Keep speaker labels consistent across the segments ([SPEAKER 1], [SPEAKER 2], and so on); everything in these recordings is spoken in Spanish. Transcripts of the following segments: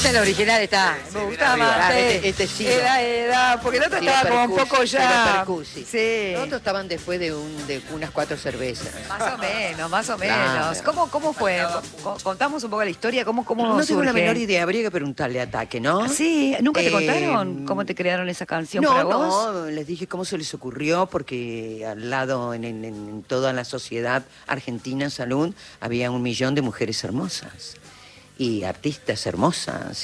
[SPEAKER 1] Esta es la original, está.
[SPEAKER 2] Sí,
[SPEAKER 1] Me
[SPEAKER 2] bien
[SPEAKER 1] gustaba
[SPEAKER 2] arriba.
[SPEAKER 1] más.
[SPEAKER 3] Este sí.
[SPEAKER 1] Era, porque el otro estaba como un poco ya.
[SPEAKER 3] Percusi.
[SPEAKER 1] Sí.
[SPEAKER 3] Los otros estaban después de unas 4 cervezas.
[SPEAKER 1] Más o menos, más o menos.
[SPEAKER 3] Claro.
[SPEAKER 1] ¿Cómo fue? Contamos un poco la historia, cómo
[SPEAKER 3] No tengo la
[SPEAKER 1] surge?
[SPEAKER 3] menor idea, habría que preguntarle a Ataque, ¿no?
[SPEAKER 1] Sí, ¿nunca te contaron cómo te crearon esa canción para vos?
[SPEAKER 3] No, les dije cómo se les ocurrió, porque al lado, en toda la sociedad argentina, salud, había 1 millón de mujeres hermosas y artistas hermosas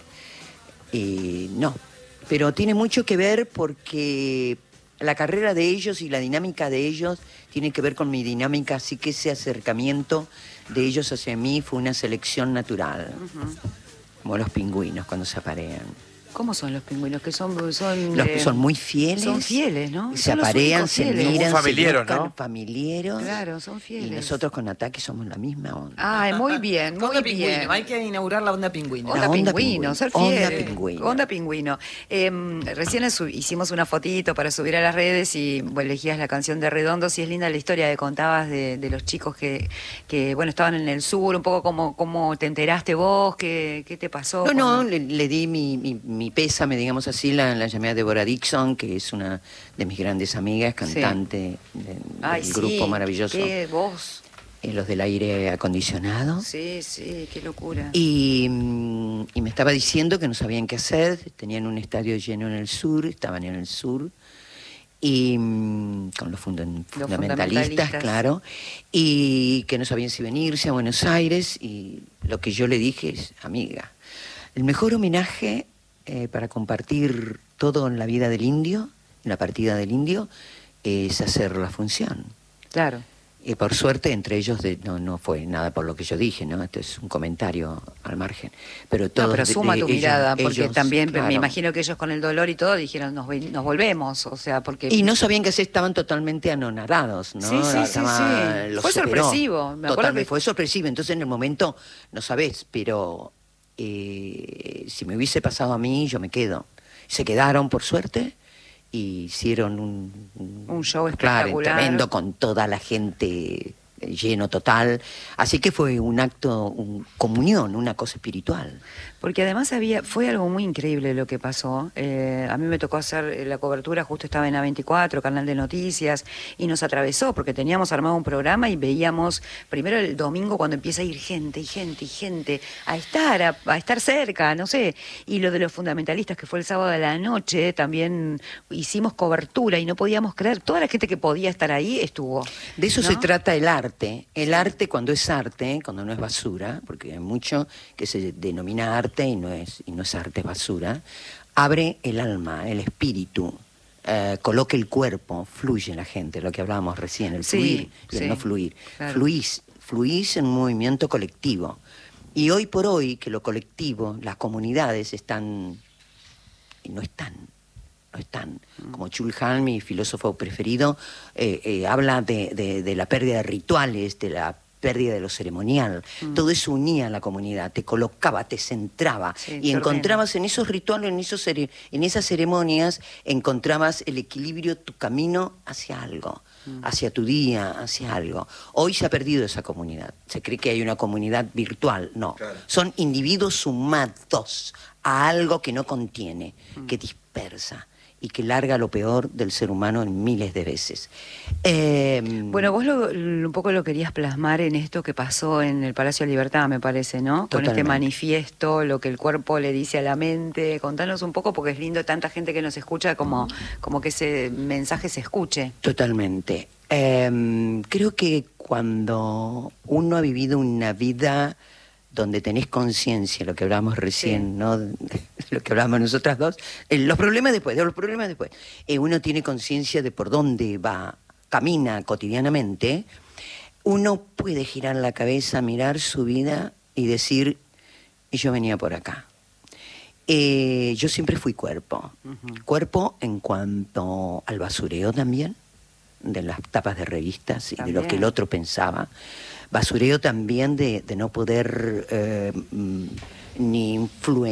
[SPEAKER 3] y no. Pero tiene mucho que ver porque la carrera de ellos y la dinámica de ellos tiene que ver con mi dinámica, así que ese acercamiento de ellos hacia mí fue una selección natural. Como los pingüinos cuando se aparean.
[SPEAKER 1] ¿Cómo son los pingüinos? Que son
[SPEAKER 3] Son muy fieles.
[SPEAKER 1] Son fieles, ¿no?
[SPEAKER 3] Se
[SPEAKER 1] Son los
[SPEAKER 3] aparean,
[SPEAKER 1] únicos
[SPEAKER 3] se
[SPEAKER 1] fieles.
[SPEAKER 3] miran,
[SPEAKER 2] Como un familiero,
[SPEAKER 3] se buscan,
[SPEAKER 2] ¿no?
[SPEAKER 3] familiares.
[SPEAKER 1] Claro, son fieles.
[SPEAKER 3] Y nosotros con Ataque somos la misma onda.
[SPEAKER 1] Ay, muy bien, muy
[SPEAKER 4] Onda
[SPEAKER 1] bien.
[SPEAKER 4] pingüino, hay que inaugurar la onda pingüino.
[SPEAKER 1] Onda
[SPEAKER 3] onda
[SPEAKER 1] pingüino,
[SPEAKER 3] pingüino,
[SPEAKER 1] ser
[SPEAKER 3] onda
[SPEAKER 1] fiel.
[SPEAKER 3] pingüino.
[SPEAKER 1] Onda pingüino. Recién hicimos una fotito para subir a las redes y elegías la canción de Redondos y es linda la historia que contabas de los chicos que bueno, estaban en el sur, un poco cómo te enteraste vos, qué te pasó.
[SPEAKER 3] No, le di mi pésame, digamos así, la llamé a Deborah Dixon, que es una de mis grandes amigas, cantante del grupo maravilloso.
[SPEAKER 1] Qué voz.
[SPEAKER 3] Los del aire acondicionado.
[SPEAKER 1] Sí, qué locura.
[SPEAKER 3] Y me estaba diciendo que no sabían qué hacer, tenían un estadio lleno en el sur, estaban en el sur, y con los fundamentalistas, claro, y que no sabían si venirse a Buenos Aires, y lo que yo le dije es, amiga, el mejor homenaje para compartir todo en la vida del indio, en la partida del indio, es hacer la función.
[SPEAKER 1] Claro.
[SPEAKER 3] Y por suerte, entre ellos, no fue nada por lo que yo dije, ¿no? Esto es un comentario al margen. Pero todo.
[SPEAKER 1] No, pero suma tu mirada, porque
[SPEAKER 3] ellos,
[SPEAKER 1] también
[SPEAKER 3] claro.
[SPEAKER 1] me imagino que ellos con el dolor y todo dijeron, nos volvemos, o sea, porque...
[SPEAKER 3] Y no sabían qué hacer, estaban totalmente anonadados, ¿no?
[SPEAKER 1] Sí.
[SPEAKER 3] Los
[SPEAKER 1] Fue
[SPEAKER 3] superó.
[SPEAKER 1] sorpresivo. Me acuerdo
[SPEAKER 3] Totalmente,
[SPEAKER 1] que...
[SPEAKER 3] fue sorpresivo. Entonces, en el momento, no sabés, pero si me hubiese pasado a mí, yo me quedo. Se quedaron, por suerte, y hicieron un
[SPEAKER 1] show
[SPEAKER 3] claro,
[SPEAKER 1] espectacular.
[SPEAKER 3] tremendo, con toda la gente lleno total. Así que fue un acto, comunión, una cosa espiritual.
[SPEAKER 1] Porque además fue algo muy increíble lo que pasó. A mí me tocó hacer la cobertura, justo estaba en A24, canal de noticias, y nos atravesó, porque teníamos armado un programa y veíamos, primero el domingo cuando empieza a ir gente, a estar cerca, no sé. Y lo de los fundamentalistas, que fue el sábado de la noche, también hicimos cobertura y no podíamos creer, toda la gente que podía estar ahí estuvo.
[SPEAKER 3] De eso
[SPEAKER 1] ¿no?
[SPEAKER 3] se trata el arte. El arte cuando es arte, cuando no es basura, porque hay mucho que se denomina arte y no es arte, es basura, abre el alma, el espíritu, coloca el cuerpo, fluye la gente, lo que hablábamos recién, el fluir y el no fluir.
[SPEAKER 1] Claro.
[SPEAKER 3] Fluís en un movimiento colectivo. Y hoy por hoy, que lo colectivo, las comunidades no están. Como Chulhan, mi filósofo preferido, habla de la pérdida de rituales, de la pérdida de lo ceremonial. Todo eso unía a la comunidad, te colocaba, te centraba. Y encontrabas en esos rituales, en esas ceremonias, encontrabas el equilibrio, tu camino hacia algo, hacia tu día, hacia algo. Hoy se ha perdido esa comunidad. Se cree que hay una comunidad virtual. No, claro. Son individuos sumados a algo que no contiene, que dispersa y que larga lo peor del ser humano en miles de veces.
[SPEAKER 1] Bueno, vos un poco lo querías plasmar en esto que pasó en el Palacio de Libertad, me parece, ¿no?
[SPEAKER 3] Totalmente.
[SPEAKER 1] Con este manifiesto, lo que el cuerpo le dice a la mente. Contanos un poco, porque es lindo tanta gente que nos escucha, como que ese mensaje se escuche.
[SPEAKER 3] Totalmente. Creo que cuando uno ha vivido una vida donde tenés conciencia, lo que hablábamos recién, ¿no? Lo que hablábamos nosotras dos, los problemas después, uno tiene conciencia de por dónde camina cotidianamente, uno puede girar la cabeza, mirar su vida y decir, yo venía por acá. Yo siempre fui cuerpo. Cuerpo en cuanto al basureo también, de las tapas de revistas y de lo que el otro pensaba. Basureo también de no poder ni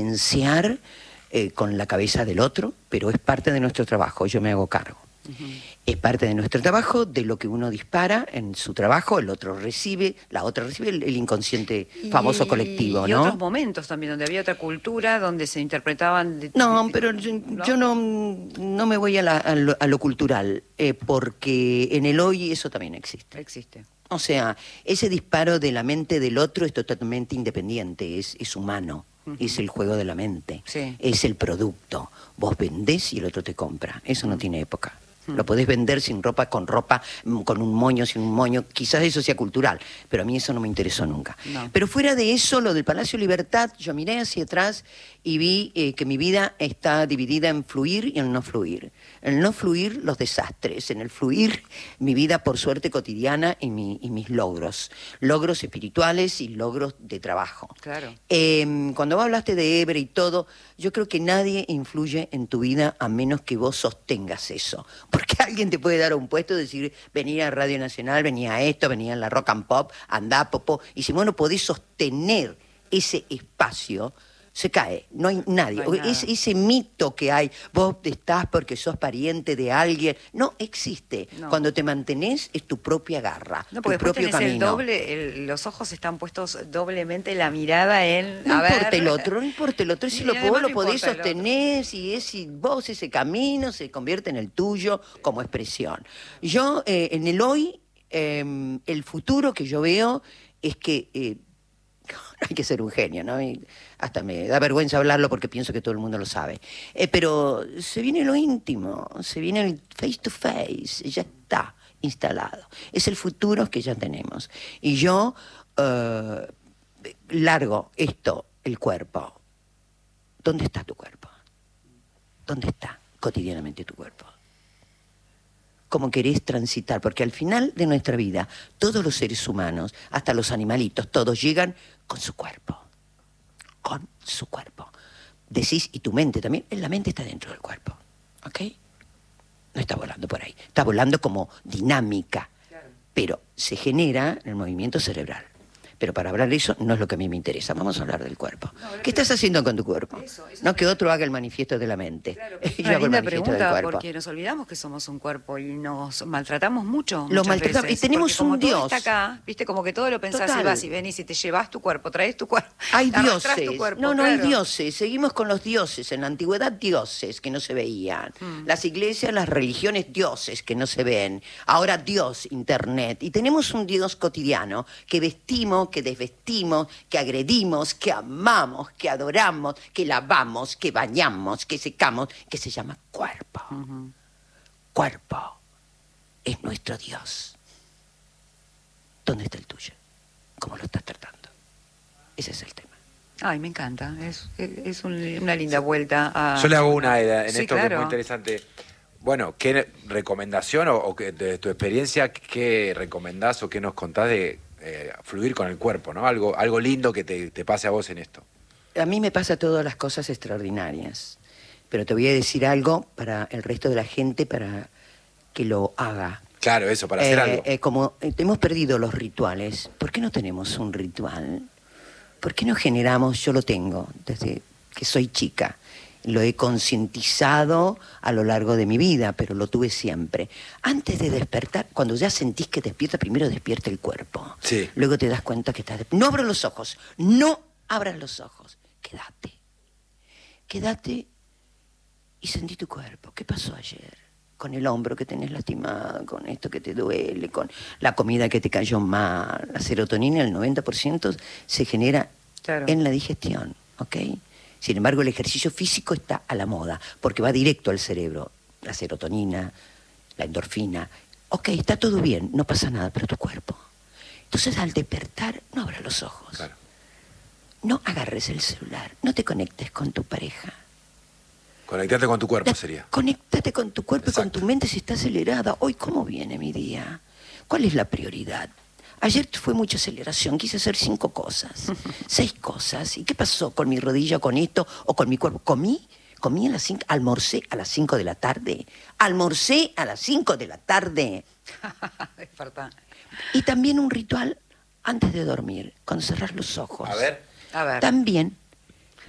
[SPEAKER 3] influenciar con la cabeza del otro, pero es parte de nuestro trabajo, yo me hago cargo. Es parte de nuestro trabajo, de lo que uno dispara en su trabajo, el otro recibe, la otra recibe el inconsciente famoso colectivo,
[SPEAKER 1] y
[SPEAKER 3] ¿no?
[SPEAKER 1] otros momentos también, donde había otra cultura, donde se interpretaban...
[SPEAKER 3] No, pero yo no me voy a lo cultural, porque en el hoy eso también existe.
[SPEAKER 1] Existe.
[SPEAKER 3] O sea, ese disparo de la mente del otro es totalmente independiente, es humano, es el juego de la mente,
[SPEAKER 1] Sí.
[SPEAKER 3] es el producto. Vos vendés y el otro te compra, eso no tiene época. Lo podés vender sin ropa, con un moño, sin un moño. Quizás eso sea cultural, pero a mí eso no me interesó nunca.
[SPEAKER 1] No.
[SPEAKER 3] Pero fuera de eso, lo del Palacio Libertad, yo miré hacia atrás y vi que mi vida está dividida en fluir y en no fluir. En el no fluir, los desastres. En el fluir, mi vida, por suerte, cotidiana y mis logros. Logros espirituales y logros de trabajo.
[SPEAKER 1] Claro.
[SPEAKER 3] Cuando vos hablaste de Ebre y todo, yo creo que nadie influye en tu vida a menos que vos sostengas eso. Porque alguien te puede dar un puesto y decir, venía a Radio Nacional, venía a esto, venía a la Rock and Pop, andá, popó. Y si vos no podés sostener ese espacio, se cae, no hay nadie.
[SPEAKER 1] No hay nada.
[SPEAKER 3] Ese mito que hay, vos estás porque sos pariente de alguien, no existe.
[SPEAKER 1] No.
[SPEAKER 3] Cuando te mantenés es tu propia garra,
[SPEAKER 1] No,
[SPEAKER 3] tu
[SPEAKER 1] porque después
[SPEAKER 3] propio
[SPEAKER 1] tenés el
[SPEAKER 3] camino.
[SPEAKER 1] doble, los ojos están puestos doblemente, la mirada en...
[SPEAKER 3] No
[SPEAKER 1] a
[SPEAKER 3] importa
[SPEAKER 1] ver.
[SPEAKER 3] el otro, no importa el otro, si
[SPEAKER 1] Y
[SPEAKER 3] vos
[SPEAKER 1] además
[SPEAKER 3] lo
[SPEAKER 1] no
[SPEAKER 3] podés
[SPEAKER 1] importa el otro.
[SPEAKER 3] sostener, si vos ese camino se convierte en el tuyo como expresión. Yo, en el hoy, el futuro que yo veo es que hay que ser un genio, ¿no? Y hasta me da vergüenza hablarlo porque pienso que todo el mundo lo sabe. Pero se viene lo íntimo, se viene el face to face, ya está instalado. Es el futuro que ya tenemos. Y yo largo esto, el cuerpo. ¿Dónde está tu cuerpo? ¿Dónde está cotidianamente tu cuerpo? ¿Cómo querés transitar? Porque al final de nuestra vida, todos los seres humanos, hasta los animalitos, todos llegan con su cuerpo. Con su cuerpo. Decís, y tu mente también, la mente está dentro del cuerpo. ¿Ok? No está volando por ahí. Está volando como dinámica. Pero se genera en el movimiento cerebral. Pero para hablar de eso no es lo que a mí me interesa. Vamos a hablar del cuerpo. ¿Qué estás haciendo con tu cuerpo?
[SPEAKER 1] Eso
[SPEAKER 3] No que otro haga el manifiesto de la mente.
[SPEAKER 1] Claro,
[SPEAKER 3] Yo
[SPEAKER 1] una
[SPEAKER 3] hago el
[SPEAKER 1] linda
[SPEAKER 3] manifiesto del
[SPEAKER 1] pregunta,
[SPEAKER 3] cuerpo.
[SPEAKER 1] porque nos olvidamos que somos un cuerpo y nos maltratamos mucho.
[SPEAKER 3] Lo
[SPEAKER 1] muchas
[SPEAKER 3] maltratamos,
[SPEAKER 1] veces,
[SPEAKER 3] y tenemos
[SPEAKER 1] porque como
[SPEAKER 3] un
[SPEAKER 1] todo
[SPEAKER 3] Dios.
[SPEAKER 1] está acá, viste, como que todo lo pensás
[SPEAKER 3] Total.
[SPEAKER 1] y vas y venís y te llevas tu cuerpo, traes tu cuerpo.
[SPEAKER 3] Hay
[SPEAKER 1] arrastrás
[SPEAKER 3] dioses.
[SPEAKER 1] tu cuerpo,
[SPEAKER 3] No, hay
[SPEAKER 1] claro.
[SPEAKER 3] dioses. Seguimos con los dioses. En la antigüedad, dioses que no se veían. Las iglesias, las religiones, dioses que no se ven. Ahora Dios, Internet. Y tenemos un Dios cotidiano que vestimos, que desvestimos, que agredimos, que amamos, que adoramos, que lavamos, que bañamos, que secamos, que se llama cuerpo. Cuerpo es nuestro Dios. ¿Dónde está el tuyo? ¿Cómo lo estás tratando? Ese es el tema.
[SPEAKER 1] Ay, me encanta. Es una linda vuelta a...
[SPEAKER 2] Yo le hago una en
[SPEAKER 1] Sí,
[SPEAKER 2] esto que es
[SPEAKER 1] claro.
[SPEAKER 2] muy interesante. Bueno, ¿qué recomendación o de tu experiencia, qué recomendás o qué nos contás de fluir con el cuerpo, ¿no? Algo lindo que te pase a vos en esto.
[SPEAKER 3] A mí me pasa todas las cosas extraordinarias, pero te voy a decir algo para el resto de la gente para que lo haga.
[SPEAKER 2] Claro, eso, para hacer algo.
[SPEAKER 3] Como hemos perdido los rituales, ¿por qué no tenemos un ritual? ¿Por qué no generamos? Yo lo tengo desde que soy chica. Lo he concientizado a lo largo de mi vida, pero lo tuve siempre. Antes de despertar, cuando ya sentís que despierta, primero despierta el cuerpo.
[SPEAKER 2] Sí.
[SPEAKER 3] Luego te das cuenta que estás... No abras los ojos, no abras los ojos. Quédate. Quédate y sentí tu cuerpo. ¿Qué pasó ayer? Con el hombro que tenés lastimado, con esto que te duele, con la comida que te cayó mal. La serotonina, el 90% se genera
[SPEAKER 1] Claro.
[SPEAKER 3] en la digestión, ¿ok? Sin embargo, el ejercicio físico está a la moda, porque va directo al cerebro. La serotonina, la endorfina. Ok, está todo bien, no pasa nada, pero tu cuerpo. Entonces, al despertar, no abras los ojos.
[SPEAKER 2] Claro.
[SPEAKER 3] No agarres el celular, no te conectes con tu pareja.
[SPEAKER 2] Conectarte con tu cuerpo sería.
[SPEAKER 3] Conéctate con tu cuerpo y con
[SPEAKER 2] Exacto.
[SPEAKER 3] tu mente si está acelerada. Hoy, ¿cómo viene mi día? ¿Cuál es la prioridad? Ayer fue mucha aceleración, quise hacer 5 cosas, 6 cosas. ¿Y qué pasó con mi rodilla, con esto o con mi cuerpo? Comí a las 5, almorcé a las 5 de la tarde. Almorcé a las 5 de la tarde.
[SPEAKER 1] Es verdad.
[SPEAKER 3] Y también un ritual antes de dormir, cuando cerrás los ojos.
[SPEAKER 2] A ver.
[SPEAKER 1] A ver.
[SPEAKER 3] También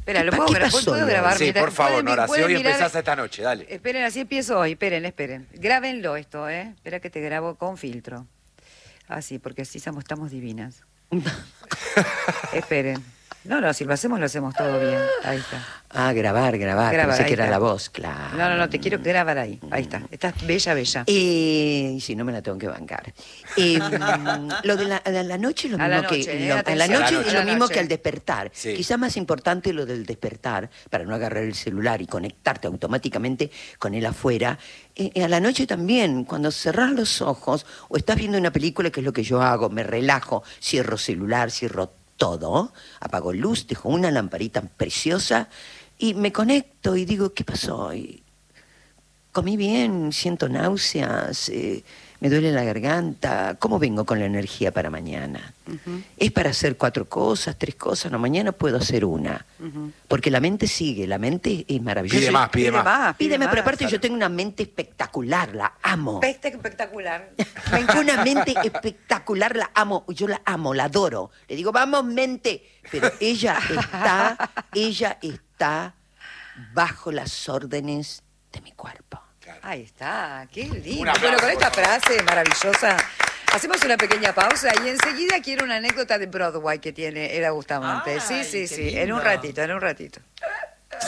[SPEAKER 1] Espera, ¿lo
[SPEAKER 3] ¿Qué
[SPEAKER 1] puedo,
[SPEAKER 3] pasó,
[SPEAKER 1] ¿puedo
[SPEAKER 3] Leo?
[SPEAKER 1] grabar?
[SPEAKER 2] Sí,
[SPEAKER 1] Mientras-
[SPEAKER 2] por favor,
[SPEAKER 1] pueden-
[SPEAKER 2] Nora, si
[SPEAKER 1] pueden
[SPEAKER 2] hoy
[SPEAKER 1] mirar-
[SPEAKER 2] empezás esta noche, dale.
[SPEAKER 1] Esperen, así empiezo hoy. Esperen. Grábenlo esto, ¿eh? Espera que te grabo con filtro. Así, porque así estamos divinas. Esperen. No, si lo hacemos todo bien. Ahí está.
[SPEAKER 3] Ah, grabar. Pensé
[SPEAKER 1] ahí
[SPEAKER 3] que era
[SPEAKER 1] está.
[SPEAKER 3] la voz, claro.
[SPEAKER 1] No, te quiero grabar ahí. Ahí está. Estás bella.
[SPEAKER 3] Y si no me la tengo que bancar. Lo de la noche es lo
[SPEAKER 1] A la
[SPEAKER 3] mismo
[SPEAKER 1] noche,
[SPEAKER 3] que a la
[SPEAKER 1] atención.
[SPEAKER 3] noche
[SPEAKER 2] A la
[SPEAKER 3] es
[SPEAKER 2] noche.
[SPEAKER 3] lo
[SPEAKER 1] A la
[SPEAKER 3] mismo
[SPEAKER 1] noche.
[SPEAKER 3] que al despertar.
[SPEAKER 2] Sí.
[SPEAKER 3] Quizá más importante lo del despertar, para no agarrar el celular y conectarte automáticamente con él afuera. A la noche también, cuando cerrás los ojos o estás viendo una película, que es lo que yo hago, me relajo, cierro celular, cierro todo, apago luz, dejo una lamparita preciosa y me conecto y digo, ¿qué pasó? Y comí bien, siento náuseas, me duele la garganta. ¿Cómo vengo con la energía para mañana? ¿Es para hacer 4 cosas, 3 cosas? No, mañana puedo hacer una. Porque la mente sigue, la mente es maravillosa.
[SPEAKER 2] Pide más.
[SPEAKER 3] Pide más, pero aparte
[SPEAKER 1] claro.
[SPEAKER 3] yo tengo una mente espectacular, la amo.
[SPEAKER 1] Espectacular.
[SPEAKER 3] Tengo una mente espectacular, la amo, yo la amo, la adoro. Le digo, vamos, mente. Pero ella está bajo las órdenes de mi cuerpo.
[SPEAKER 1] Ahí está, qué lindo.
[SPEAKER 2] Un aplauso,
[SPEAKER 1] Bueno, con esta
[SPEAKER 2] por favor.
[SPEAKER 1] frase maravillosa, hacemos una pequeña pausa y enseguida quiero una anécdota de Broadway que tiene Eda Bustamante.
[SPEAKER 4] Ay,
[SPEAKER 1] Sí,
[SPEAKER 4] qué
[SPEAKER 1] en un
[SPEAKER 4] lindo.
[SPEAKER 1] ratito.